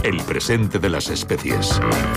El presente de las especies.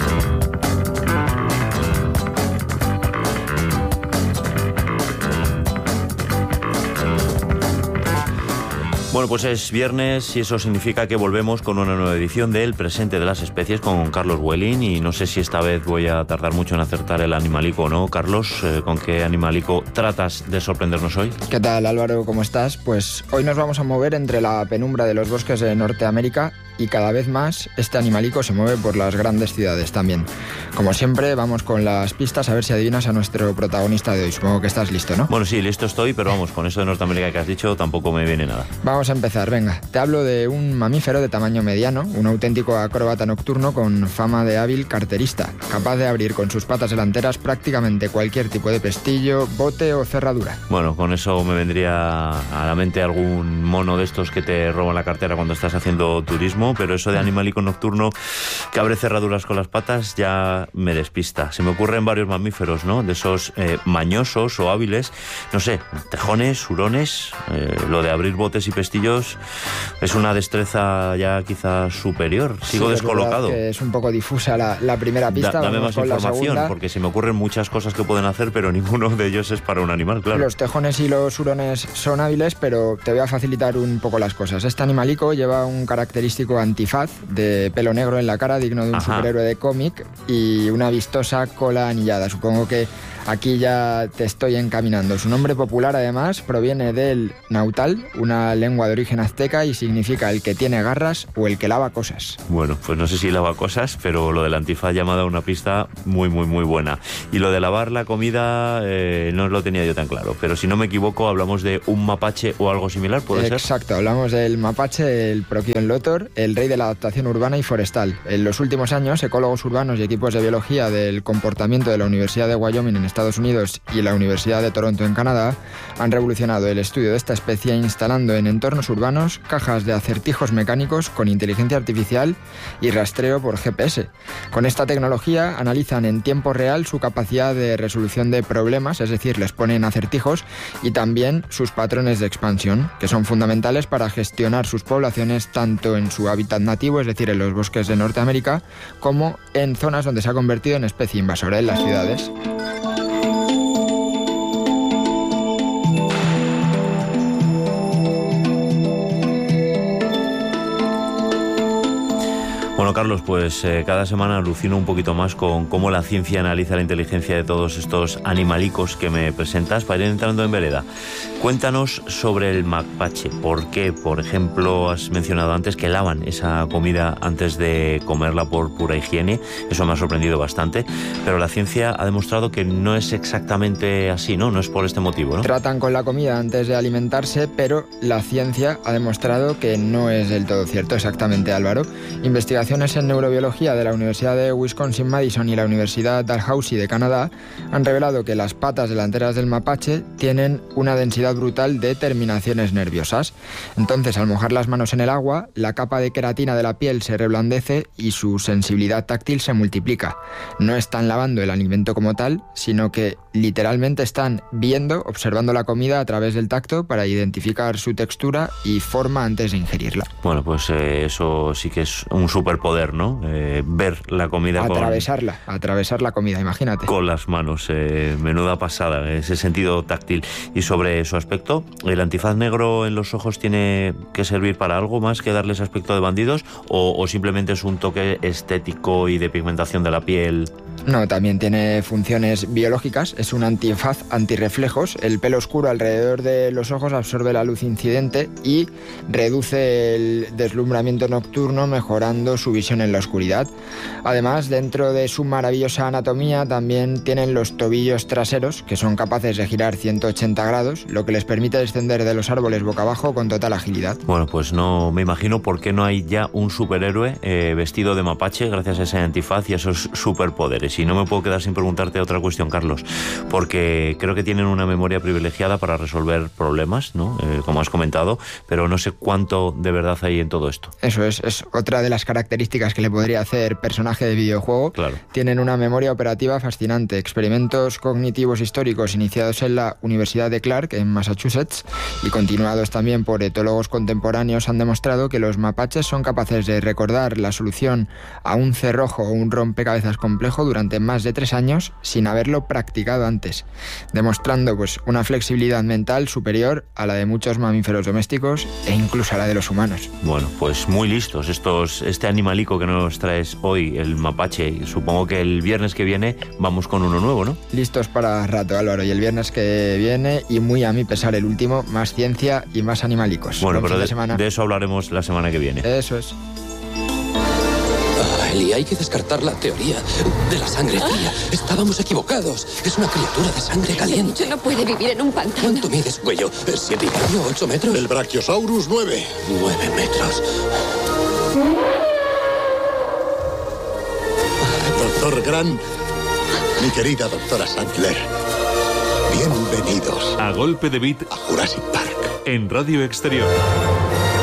Bueno, pues es viernes y eso significa que volvemos con una nueva edición de El presente de las especies con Carlos Huelín, y no sé si esta vez voy a tardar mucho en acertar el animalico o no. Carlos, ¿con qué animalico tratas de sorprendernos hoy? ¿Qué tal, Álvaro? ¿Cómo estás? Pues hoy nos vamos a mover entre la penumbra de los bosques de Norteamérica y cada vez más este animalico se mueve por las grandes ciudades también. Como siempre, vamos con las pistas a ver si adivinas a nuestro protagonista de hoy. Supongo que estás listo, ¿no? Bueno, sí, listo estoy, pero vamos, con eso de Norteamérica que has dicho tampoco me viene nada. Vamos a empezar, venga. Te hablo de un mamífero de tamaño mediano, un auténtico acróbata nocturno con fama de hábil carterista, capaz de abrir con sus patas delanteras prácticamente cualquier tipo de pestillo, bote o cerradura. Bueno, con eso me vendría a la mente algún mono de estos que te roban la cartera cuando estás haciendo turismo, pero eso de animalico nocturno que abre cerraduras con las patas ya me despista. Se me ocurren varios mamíferos, ¿no? De esos mañosos o hábiles, no sé, tejones, hurones, lo de abrir botes y pestillos es una destreza ya quizás superior. Sigo descolocado. Que es un poco difusa la primera pista. Dame más información, porque se me ocurren muchas cosas que pueden hacer, pero ninguno de ellos es para un animal, claro. Los tejones y los hurones son hábiles, pero te voy a facilitar un poco las cosas. Este animalico lleva un característico antifaz de pelo negro en la cara, digno de un superhéroe de cómic, y una vistosa cola anillada. Supongo que aquí ya te estoy encaminando. Su nombre popular, además, proviene del nautal, una lengua de origen azteca, y significa el que tiene garras o el que lava cosas. Bueno, pues no sé si lava cosas, pero lo del antifaz ya me ha dado una pista muy, muy, muy buena. Y lo de lavar la comida no lo tenía yo tan claro, pero si no me equivoco hablamos de un mapache o algo similar, ¿puede ser? Exacto, hablamos del mapache, el Procyon lotor, el rey de la adaptación urbana y forestal. En los últimos años, ecólogos urbanos y equipos de biología del comportamiento de la Universidad de Wyoming en Estados Unidos y la Universidad de Toronto en Canadá han revolucionado el estudio de esta especie instalando en entornos urbanos cajas de acertijos mecánicos con inteligencia artificial y rastreo por GPS. Con esta tecnología analizan en tiempo real su capacidad de resolución de problemas, es decir, les ponen acertijos, y también sus patrones de expansión, que son fundamentales para gestionar sus poblaciones tanto en su hábitat nativo, es decir, en los bosques de Norteamérica, como en zonas donde se ha convertido en especie invasora, en las ciudades. Bueno, Carlos, pues cada semana alucino un poquito más con cómo la ciencia analiza la inteligencia de todos estos animalicos que me presentas para ir entrando en vereda. Cuéntanos sobre el mapache. ¿Por qué, por ejemplo, has mencionado antes que lavan esa comida antes de comerla por pura higiene? Eso me ha sorprendido bastante, pero la ciencia ha demostrado que no es exactamente así, ¿no? No es por este motivo, ¿no? Tratan con la comida antes de alimentarse, pero la ciencia ha demostrado que no es del todo cierto. Exactamente, Álvaro. Investigaciones en neurobiología de la Universidad de Wisconsin-Madison y la Universidad Dalhousie de Canadá han revelado que las patas delanteras del mapache tienen una densidad brutal de terminaciones nerviosas. Entonces, al mojar las manos en el agua, la capa de queratina de la piel se reblandece y su sensibilidad táctil se multiplica. No están lavando el alimento como tal, sino que literalmente están viendo, observando la comida a través del tacto para identificar su textura y forma antes de ingerirla. Bueno, pues eso sí que es un superpoder, ¿no? Ver la comida atravesar la comida, imagínate. Con las manos, menuda pasada, ese sentido táctil. Y sobre su aspecto, ¿el antifaz negro en los ojos tiene que servir para algo más que darles aspecto de bandidos o simplemente es un toque estético y de pigmentación de la piel? No, también tiene funciones biológicas. Es un antifaz antirreflejos. El pelo oscuro alrededor de los ojos absorbe la luz incidente y reduce el deslumbramiento nocturno, mejorando su visión en la oscuridad. Además, dentro de su maravillosa anatomía, también tienen los tobillos traseros, que son capaces de girar 180 grados, lo que les permite descender de los árboles boca abajo con total agilidad. Bueno, pues no me imagino por qué no hay ya un superhéroe vestido de mapache gracias a ese antifaz y a esos superpoderes. Y no me puedo quedar sin preguntarte otra cuestión, Carlos, porque creo que tienen una memoria privilegiada para resolver problemas, ¿no? Como has comentado, pero no sé cuánto de verdad hay en todo esto. Eso es otra de las características características que le podría hacer personaje de videojuego. Claro. Tienen una memoria operativa fascinante, experimentos cognitivos históricos iniciados en la Universidad de Clark, en Massachusetts, y continuados también por etólogos contemporáneos, han demostrado que los mapaches son capaces de recordar la solución a un cerrojo o un rompecabezas complejo durante más de 3 años sin haberlo practicado antes, demostrando pues una flexibilidad mental superior a la de muchos mamíferos domésticos e incluso a la de los humanos. Bueno, pues muy listos este animalico que nos traes hoy, el mapache. Supongo que el viernes que viene vamos con uno nuevo, ¿no? Listos para rato, Álvaro, y el viernes que viene, y muy a mi pesar el último, más ciencia y más animalicos. Bueno, pero de eso hablaremos la semana que viene. Eso es. Eli, hay que descartar la teoría de la sangre fría. Estábamos equivocados. Es una criatura de sangre caliente. No puede vivir en un pantano. ¿Cuánto mides, cuello? ¿7,5, 8 metros? El Brachiosaurus 9. 9 metros. Doctor Grant, mi querida doctora Sandler, bienvenidos A golpe de bit a Jurassic Park. en Radio Exterior.